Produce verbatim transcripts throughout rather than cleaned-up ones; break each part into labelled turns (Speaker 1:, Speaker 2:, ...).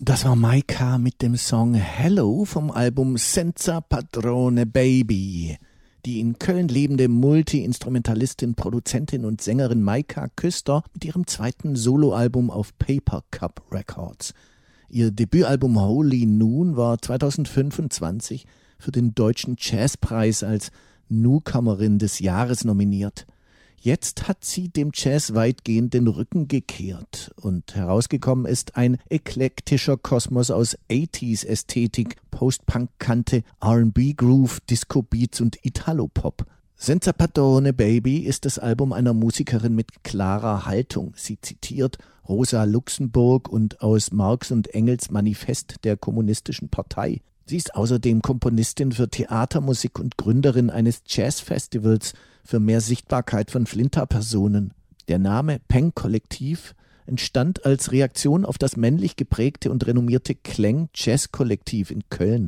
Speaker 1: Das war Maika mit dem Song Hello vom Album Senza Padrone Baby. Die in Köln lebende Multi-Instrumentalistin, Produzentin und Sängerin Maika Küster mit ihrem zweiten Soloalbum auf Paper Cup Records. Ihr Debütalbum Holy Noon war zweitausendfünfundzwanzig für den Deutschen Jazzpreis als Newcomerin des Jahres nominiert. Jetzt hat sie dem Jazz weitgehend den Rücken gekehrt und herausgekommen ist ein eklektischer Kosmos aus achtziger-Ästhetik, Post-Punk-Kante, R and B-Groove, Disco-Beats und Italo-Pop. Senza Padrone Baby ist das Album einer Musikerin mit klarer Haltung. Sie zitiert Rosa Luxemburg und aus Marx und Engels Manifest der Kommunistischen Partei. Sie ist außerdem Komponistin für Theatermusik und Gründerin eines Jazzfestivals für mehr Sichtbarkeit von Flinterpersonen. Der Name Peng Kollektiv entstand als Reaktion auf das männlich geprägte und renommierte Kleng Jazz Kollektiv in Köln.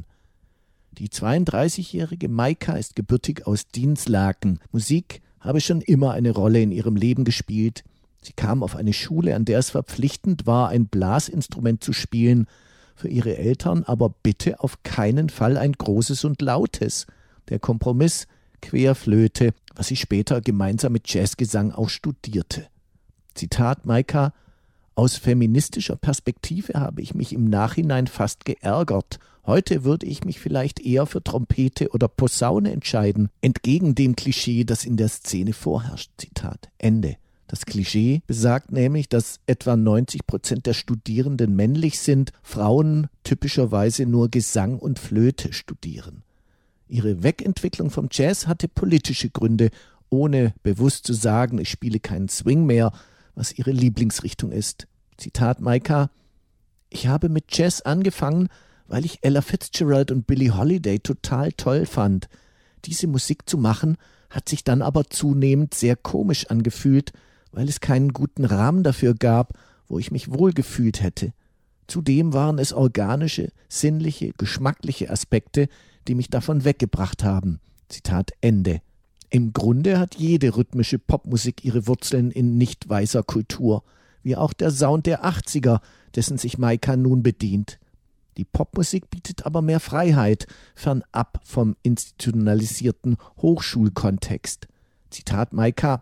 Speaker 1: Die zweiunddreißigjährige Maika ist gebürtig aus Dinslaken. Musik habe schon immer eine Rolle in ihrem Leben gespielt. Sie kam auf eine Schule, an der es verpflichtend war, ein Blasinstrument zu spielen, für ihre Eltern aber bitte auf keinen Fall ein großes und lautes. Der Kompromiss Querflöte, was sie später gemeinsam mit Jazzgesang auch studierte. Zitat Maika: Aus feministischer Perspektive habe ich mich im Nachhinein fast geärgert. Heute würde ich mich vielleicht eher für Trompete oder Posaune entscheiden, entgegen dem Klischee, das in der Szene vorherrscht. Zitat Ende. Das Klischee besagt nämlich, dass etwa neunzig Prozent der Studierenden männlich sind, Frauen typischerweise nur Gesang und Flöte studieren. Ihre Wegentwicklung vom Jazz hatte politische Gründe, ohne bewusst zu sagen, ich spiele keinen Swing mehr, was ihre Lieblingsrichtung ist. Zitat Maika: Ich habe mit Jazz angefangen, weil ich Ella Fitzgerald und Billie Holiday total toll fand. Diese Musik zu machen, hat sich dann aber zunehmend sehr komisch angefühlt, weil es keinen guten Rahmen dafür gab, wo ich mich wohlgefühlt hätte. Zudem waren es organische, sinnliche, geschmackliche Aspekte, die mich davon weggebracht haben. Zitat Ende. Im Grunde hat jede rhythmische Popmusik ihre Wurzeln in nicht weißer Kultur, wie auch der Sound der achtziger, dessen sich Maika nun bedient. Die Popmusik bietet aber mehr Freiheit, fernab vom institutionalisierten Hochschulkontext. Zitat Maika: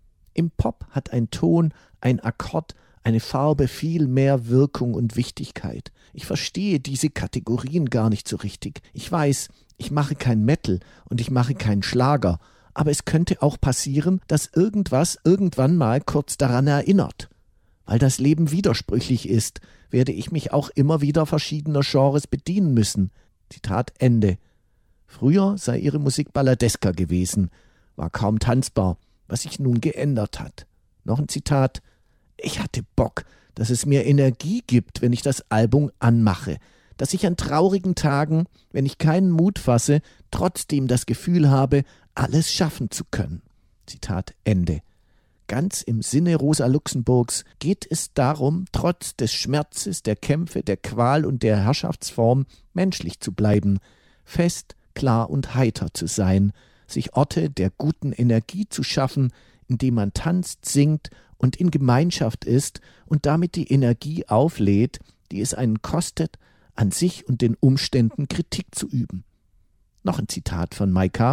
Speaker 1: Im Pop hat ein Ton, ein Akkord, eine Farbe viel mehr Wirkung und Wichtigkeit. Ich verstehe diese Kategorien gar nicht so richtig. Ich weiß, ich mache kein Metal und ich mache keinen Schlager, aber es könnte auch passieren, dass irgendwas irgendwann mal kurz daran erinnert. Weil das Leben widersprüchlich ist, werde ich mich auch immer wieder verschiedener Genres bedienen müssen. Zitat Ende. Früher sei ihre Musik balladesker gewesen, war kaum tanzbar, was sich nun geändert hat. Noch ein Zitat: Ich hatte Bock, dass es mir Energie gibt, wenn ich das Album anmache, dass ich an traurigen Tagen, wenn ich keinen Mut fasse, trotzdem das Gefühl habe, alles schaffen zu können. Zitat Ende. Ganz im Sinne Rosa Luxemburgs geht es darum, trotz des Schmerzes, der Kämpfe, der Qual und der Herrschaftsform menschlich zu bleiben, fest, klar und heiter zu sein, sich Orte der guten Energie zu schaffen, indem man tanzt, singt und in Gemeinschaft ist und damit die Energie auflädt, die es einen kostet, an sich und den Umständen Kritik zu üben. Noch ein Zitat von Maika: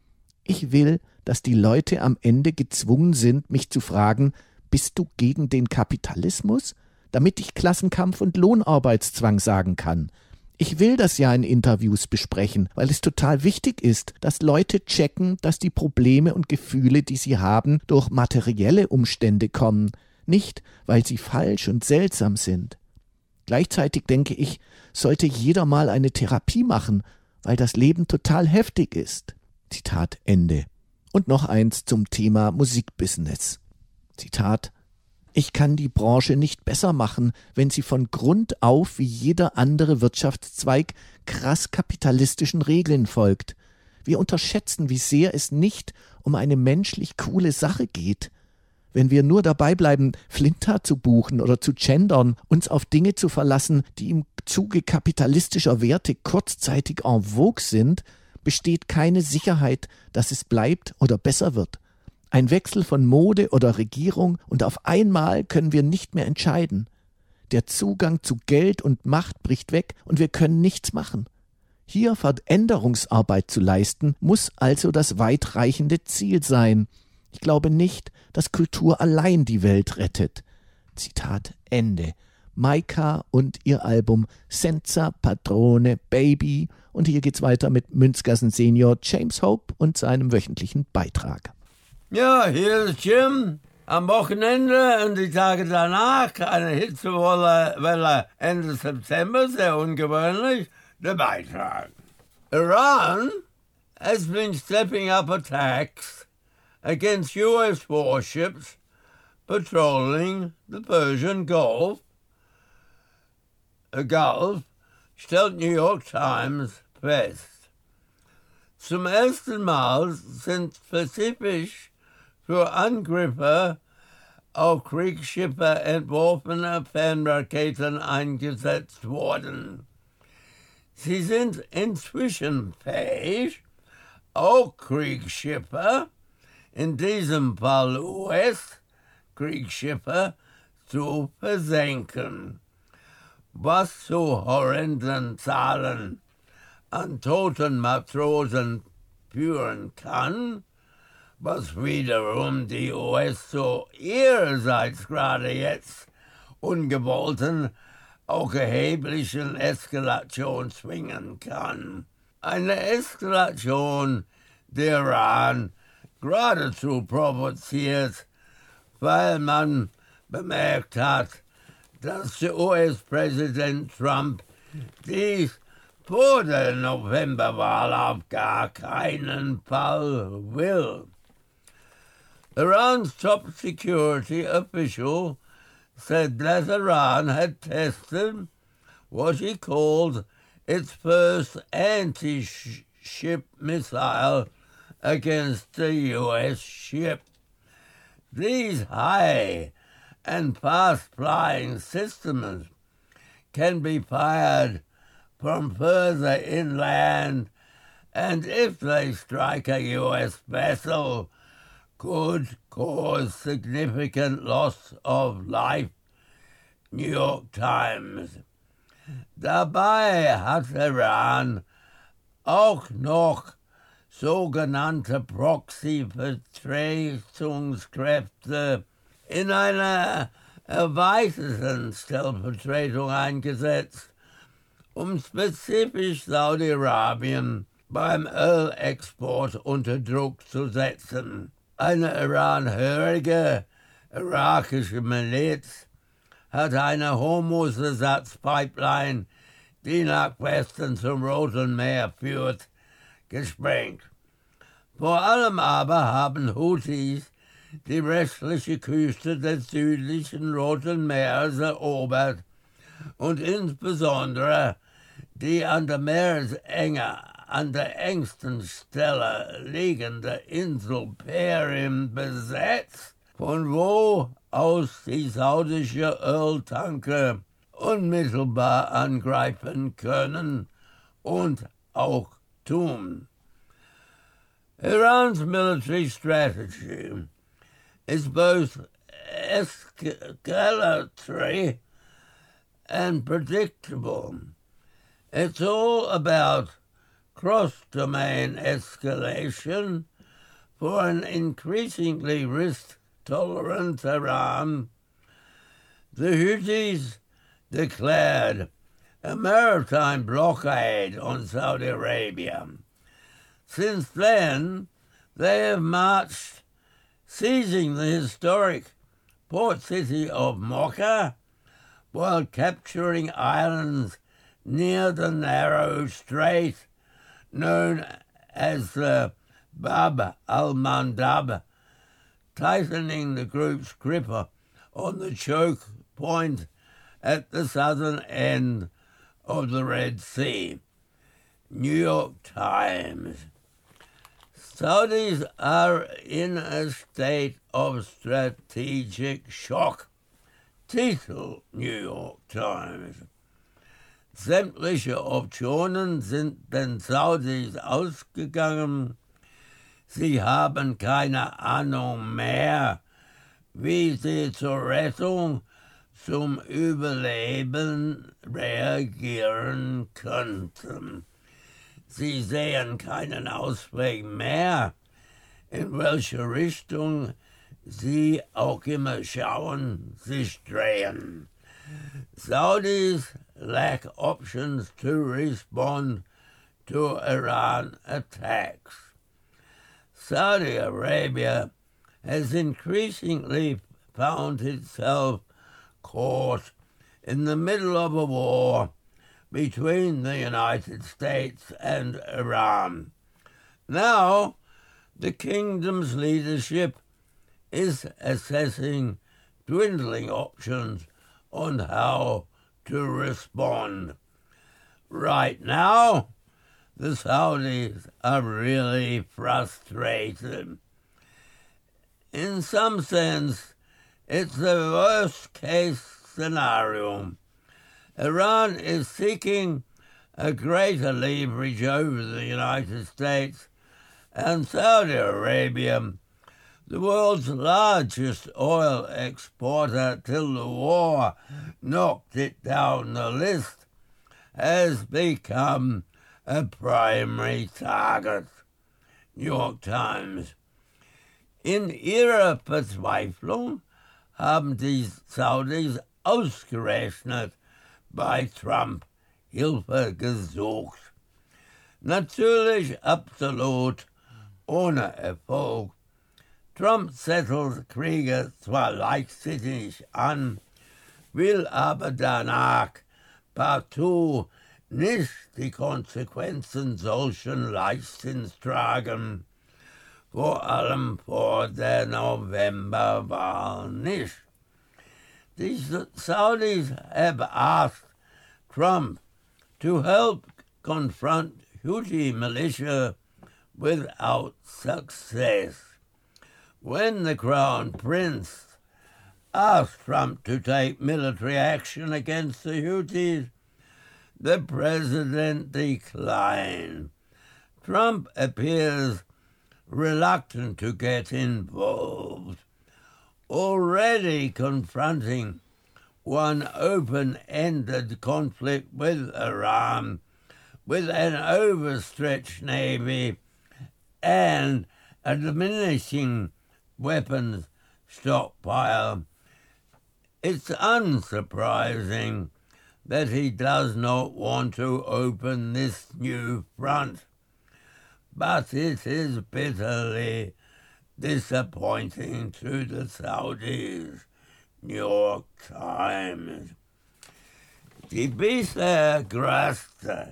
Speaker 1: Ich will, dass die Leute am Ende gezwungen sind, mich zu fragen, bist du gegen den Kapitalismus? Damit ich Klassenkampf und Lohnarbeitszwang sagen kann. Ich will das ja in Interviews besprechen, weil es total wichtig ist, dass Leute checken, dass die Probleme und Gefühle, die sie haben, durch materielle Umstände kommen, nicht, weil sie falsch und seltsam sind. Gleichzeitig denke ich, sollte jeder mal eine Therapie machen, weil das Leben total heftig ist. Zitat Ende. Und noch eins zum Thema Musikbusiness. Zitat: Ich kann die Branche nicht besser machen, wenn sie von Grund auf wie jeder andere Wirtschaftszweig krass kapitalistischen Regeln folgt. Wir unterschätzen, wie sehr es nicht um eine menschlich coole Sache geht. Wenn wir nur dabei bleiben, Flinta zu buchen oder zu gendern, uns auf Dinge zu verlassen, die im Zuge kapitalistischer Werte kurzzeitig en vogue sind, besteht keine Sicherheit, dass es bleibt oder besser wird. Ein Wechsel von Mode oder Regierung und auf einmal können wir nicht mehr entscheiden. Der Zugang zu Geld und Macht bricht weg und wir können nichts machen. Hier Veränderungsarbeit zu leisten, muss also das weitreichende Ziel sein. Ich glaube nicht, dass Kultur allein die Welt rettet. Zitat Ende. Maika und ihr Album Senza Padrone Baby. Und hier geht's weiter mit Münzgassen Senior James Hope und seinem wöchentlichen Beitrag.
Speaker 2: Ja, hier ist Jim. Am Wochenende und die Tage danach eine Hitzewelle Welle Ende September, sehr ungewöhnlich, der Beitrag. Iran has been stepping up attacks against U S warships patrolling the Persian Gulf. A Gulf, stellt New York Times fest. Zum ersten Mal sind spezifisch für Angriffe auf Kriegsschiffe entworfene Fernraketen eingesetzt worden. Sie sind inzwischen fähig, auch Kriegsschiffe, in diesem Fall U S-Kriegsschiffe, zu versenken, was zu horrenden Zahlen an toten Matrosen führen kann, was wiederum die U S zu ihrerseits gerade jetzt ungewollten, auch erheblichen Eskalation zwingen kann. Eine Eskalation, die Iran geradezu provoziert, weil man bemerkt hat, dass der U S-Präsident Trump dies vor der Novemberwahl auf gar keinen Fall will. Iran's top security official said that Iran had tested what he called its first anti-ship missile against a U S ship. These high and fast-flying systems can be fired from further inland, and if they strike a U S vessel, could cause significant loss of life, New York Times. Dabei hat Iran auch noch sogenannte Proxy-Vertretungskräfte in einer erweiterten Stellvertretung eingesetzt, um spezifisch Saudi-Arabien beim Ölexport unter Druck zu setzen. Eine iranhörige irakische Miliz hat eine Hormuz-Ersatzpipeline, die nach Westen zum Roten Meer führt, gesprengt. Vor allem aber haben Houthis die restliche Küste des südlichen Roten Meeres erobert und insbesondere die an der Meeresenge an der engsten Stelle liegende Insel Perim besetzt, von wo aus die saudische Öltanker unmittelbar angreifen können und auch tun. Iran's military strategy is both escalatory and predictable. It's all about cross-domain escalation for an increasingly risk-tolerant Iran. The Houthis declared a maritime blockade on Saudi Arabia. Since then, they have marched, seizing the historic port city of Mocha, while capturing islands near the narrow strait known as the Bab al-Mandab, tightening the group's grip on the choke point at the southern end of the Red Sea. New York Times. Saudis are in a state of strategic shock. Titel New York Times. Sämtliche Optionen sind den Saudis ausgegangen. Sie haben keine Ahnung mehr, wie sie zur Rettung zum Überleben reagieren könnten. Sie sehen keinen Ausweg mehr, in welche Richtung sie auch immer schauen, sich drehen. Saudis lack options to respond to Iran attacks. Saudi Arabia has increasingly found itself caught in the middle of a war between the United States and Iran. Now, the kingdom's leadership is assessing dwindling options on how to respond. Right now, the Saudis are really frustrated. In some sense, it's the worst-case scenario. Iran is seeking a greater leverage over the United States, and Saudi Arabia, the world's largest oil exporter till the war knocked it down the list, has become a primary target. New York Times. In ihrer Verzweiflung haben die Saudis ausgerechnet bei Trump Hilfe gesucht. Natürlich absolut ohne Erfolg. Trump zettelt Kriege zwar leichtsinnig an, will aber danach partout nicht die Konsequenzen solchen Leichtsinns tragen, vor allem vor der Novemberwahl nicht. The Saudis have asked Trump to help confront Houthi militia without success. When the Crown Prince asked Trump to take military action against the Houthis, the president declined. Trump appears reluctant to get involved, already confronting one open-ended conflict with Iran, with an overstretched navy and a diminishing weapons stockpile. It's unsurprising that he does not want to open this new front, but it is bitterly disappointing to the Saudis. New York Times. Die bisher größte,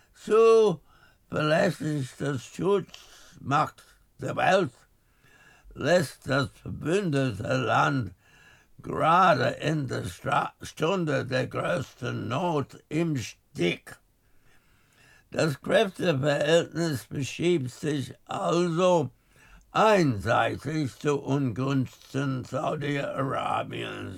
Speaker 2: zuverlässigste Schutzmacht der Welt lässt das verbündete Land gerade in der Stra- Stunde der größten Not im Stich. Das Kräfteverhältnis verschiebt sich also einseitig zu Ungunsten Saudi-Arabiens.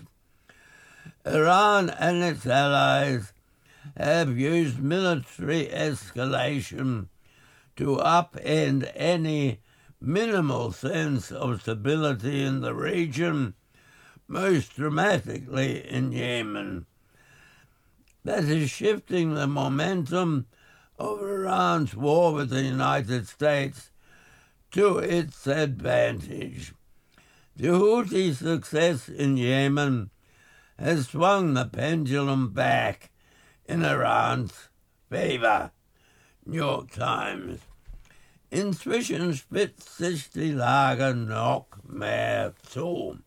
Speaker 2: Iran and its allies have used military escalation to upend any minimal sense of stability in the region, most dramatically in Yemen. That is shifting the momentum of Iran's war with the United States to its advantage. The Houthi success in Yemen has swung the pendulum back in Iran's favor. New York Times. Inzwischen spitzt sich die Lage noch mehr zu.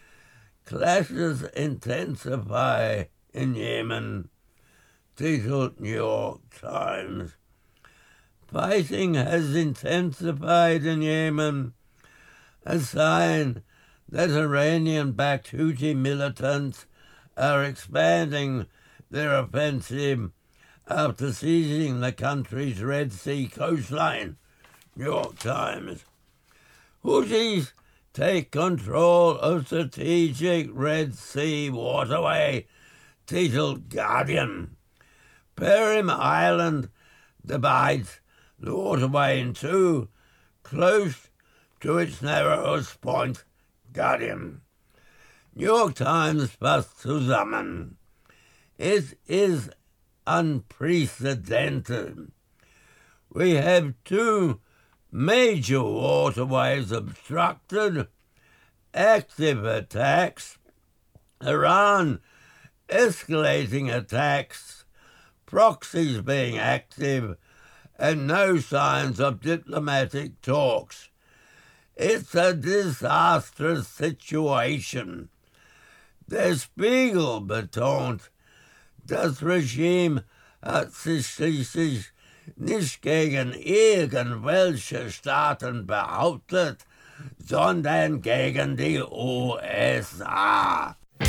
Speaker 2: Clashes intensify in Yemen, titled New York Times. Fighting has intensified in Yemen, a sign that Iranian-backed Houthi militants are expanding their offensive after seizing the country's Red Sea coastline. New York Times. Houthis take control of strategic Red Sea waterway, titled Guardian. Perim Island divides the waterway in two, close to its narrowest point, Guardian. New York Times fasst zusammen. It is unprecedented. We have two major waterways obstructed, active attacks, Iran escalating attacks, proxies being active, and no signs of diplomatic talks. It's a disastrous situation. Der Spiegel betont, das Regime hat sich schließlich nicht gegen irgendwelche Staaten behauptet, sondern gegen die U S A.